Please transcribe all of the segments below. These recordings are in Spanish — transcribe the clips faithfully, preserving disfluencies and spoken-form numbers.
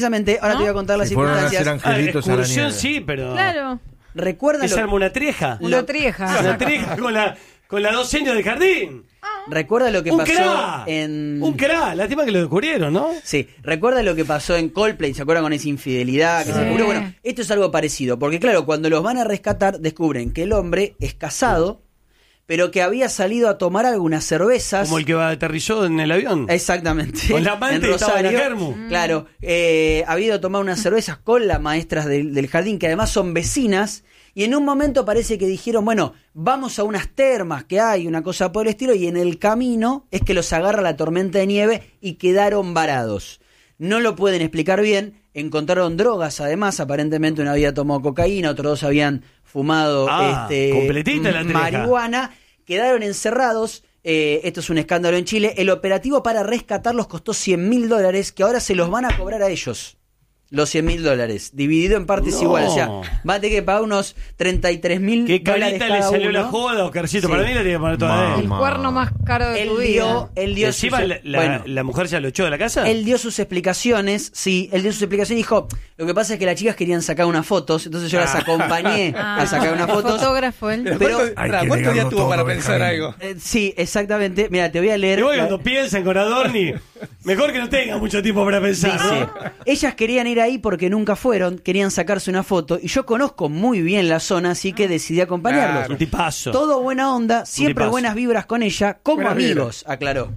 Precisamente, ahora ¿no? te voy a contar las Si fueron a circunstancias. hacer angelitos Ah, a la excursión nieve. sí, pero... Claro. Recuerda Es lo, arma una trieja. Una trieja. Una trieja con la, con la docena del jardín. recuerda lo que Un pasó cra. en... Un cra. Lástima que lo descubrieron, ¿no? Sí, recuerda lo que pasó en Coldplay, ¿se acuerdan con esa infidelidad que Sí. se descubrió? Bueno, esto es algo parecido, porque claro, cuando los van a rescatar, descubren que el hombre es casado, pero que había salido a tomar algunas cervezas. Como el que aterrizó en el avión. Exactamente. Con la amante en estaba en la Rosario. Germu. Claro, eh, había ido a tomar unas cervezas con las maestras del, del jardín, que además son vecinas, y en un momento parece que dijeron, bueno, vamos a unas termas que hay, una cosa por el estilo, y en el camino es que los agarra la tormenta de nieve y quedaron varados. No lo pueden explicar bien, encontraron drogas además, aparentemente uno había tomado cocaína, otros dos habían fumado Ah, este, completita la trieja. marihuana, quedaron encerrados. Eh, esto es un escándalo en Chile. El operativo para rescatarlos costó cien mil dólares, que ahora se los van a cobrar a ellos. Los cien mil dólares, dividido en partes No. iguales. O sea, van a tener que pagar unos treinta y tres mil Qué dólares carita le cada salió uno. la joda, Oscarcito. Sí. Para mí la tiene que poner toda Mamá. él. El cuerno más caro de Él tu vida. dio, él dio Encima sus- la, la- bueno, la mujer ya lo echó de la casa. él dio sus explicaciones, sí, él dio sus explicaciones y dijo, lo que pasa es que las chicas querían sacar unas fotos, entonces yo las acompañé Ah, a sacar unas fotos. Fotógrafo él. Pero, Pero- ¿cuánto, Hay pará, que ¿cuántos días negarlo tuvo para todo, pensar Benjamín. algo? Eh, sí, exactamente. Mira, te voy a leer. Igual la- cuando piensan con Adorni, mejor que no tengan mucho tiempo para pensar. Dice, ¿no? ellas querían ir ahí porque nunca fueron, querían sacarse una foto y yo conozco muy bien la zona, así que decidí acompañarlos. Un tipazo. Todo buena onda, siempre tipazo. buenas vibras con ella, como Buenas amigos, aclaró.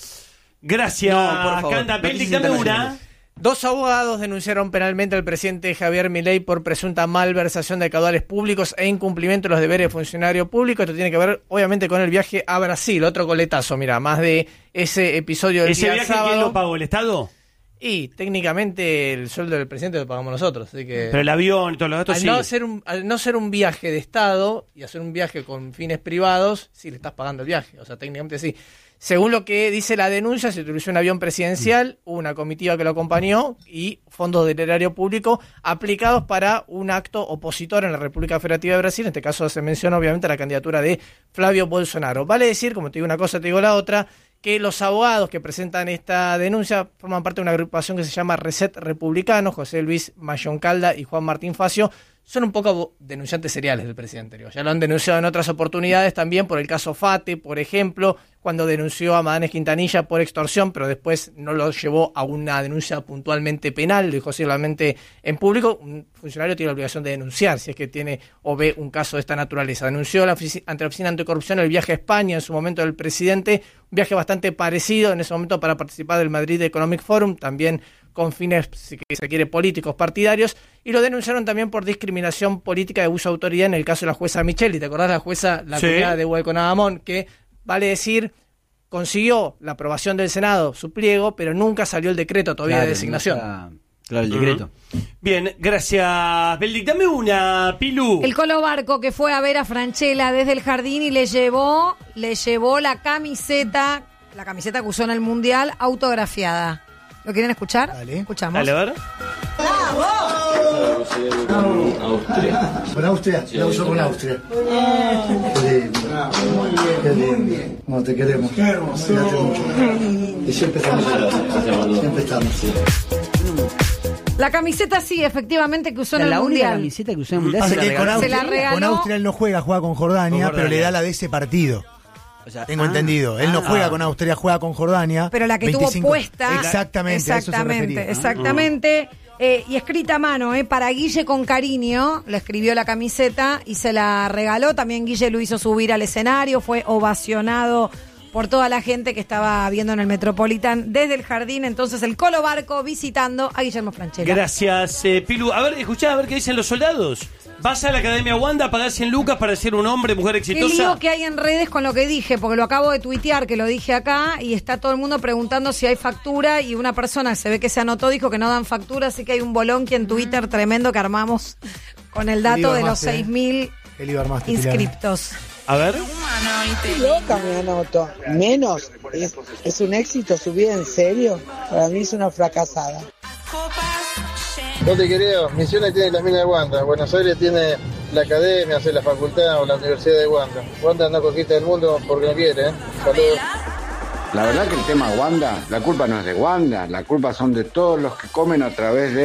Gracias, No, por favor, Canda. Belli, noticias dame una. internacionales. Dos abogados denunciaron penalmente al presidente Javier Milei por presunta malversación de caudales públicos e incumplimiento de los deberes de funcionario público. Esto tiene que ver, obviamente, con el viaje a Brasil. Otro coletazo, mira, más de ese episodio del ¿Ese día viaje sábado. quién lo pagó? ¿El Estado? Y técnicamente el sueldo del presidente lo pagamos nosotros, así que Pero el avión y todos los gastos al sí. no ser un al no ser un viaje de Estado y hacer un viaje con fines privados, sí le estás pagando el viaje, o sea, técnicamente sí. Según lo que dice la denuncia, se utilizó un avión presidencial, hubo una comitiva que lo acompañó y fondos del erario público aplicados para un acto opositor en la República Federativa de Brasil. En este caso se menciona obviamente la candidatura de Flavio Bolsonaro. Vale decir, como te digo una cosa, te digo la otra, que los abogados que presentan esta denuncia forman parte de una agrupación que se llama Reset Republicano, José Luis Mayoncalda y Juan Martín Facio. Son un poco denunciantes seriales del presidente. Digo. Ya lo han denunciado en otras oportunidades también por el caso Fate, por ejemplo, cuando denunció a Magallanes Quintanilla por extorsión, pero después no lo llevó a una denuncia puntualmente penal, lo dijo solamente en público. Un funcionario tiene la obligación de denunciar si es que tiene o ve un caso de esta naturaleza. Denunció la ofici- ante la Oficina Anticorrupción el viaje a España en su momento del presidente, un viaje bastante parecido en ese momento para participar del Madrid Economic Forum, también con fines, si se quiere, políticos partidarios, y lo denunciaron también por discriminación política de abuso de autoridad en el caso de la jueza Micheli. ¿Te acordás la jueza, la Sí. comunidad de Huayconadamón, que, vale decir, consiguió la aprobación del Senado, su pliego, pero nunca salió el decreto todavía Claro, de designación? no está- claro, el decreto. Bien, gracias, Belli. Dame una, Pilu. El Colo Barco que fue a ver a Franchella desde el jardín y le llevó, le llevó la camiseta, la camiseta que usó en el Mundial, autografiada. ¿Lo quieren escuchar? Dale. Escuchamos. Dale, a ver. Con Austria, la uso con Austria. Qué lindo. Qué lindo. No, te queremos. Cuídate mucho. Y siempre estamos. Siempre estamos. La camiseta sí, efectivamente, que usó en Era el la única Mundial. camiseta que usó en el Mundial. Pasa se la que con regaló. Se la Austria, regaló. con Austria él no juega, juega con Jordania, Con pero le Jordania. da la de ese partido. O sea, Tengo ah, entendido. Él no ah. juega con Austria, juega con Jordania. Pero la que veinticinco. tuvo puesta. Exactamente, a eso se Exactamente, refería. exactamente. Eh, y escrita a mano, eh, para Guille con cariño, le escribió la camiseta y se la regaló. También Guille lo hizo subir al escenario, fue ovacionado por toda la gente que estaba viendo en el Metropolitan desde el jardín. Entonces el Colo Barco visitando a Guillermo Franchella. Gracias, eh, Pilu. A ver, escuchá, a ver qué dicen los soldados. ¿Vas a la Academia Wanda a pagar cien lucas para ser un hombre, mujer Qué exitosa? lío que hay en redes con lo que dije, porque lo acabo de tuitear, que lo dije acá, y está todo el mundo preguntando si hay factura, y una persona se ve que se anotó, dijo que no dan factura, así que hay un bolonqui en Twitter tremendo que armamos con el dato lío de los armaste, seis mil Qué lío armaste, Pilar. inscriptos. A ver. Loca me anoto. Menos. Es, es un éxito su vida, en serio. Para mí es una fracasada. No te creo, Misiones tiene las minas de Wanda, Buenos Aires tiene la academia, hace la facultad o la universidad de Wanda. Wanda no conquista el mundo porque no quiere, ¿eh? Saludos. La verdad que el tema Wanda, la culpa no es de Wanda, la culpa son de todos los que comen a través de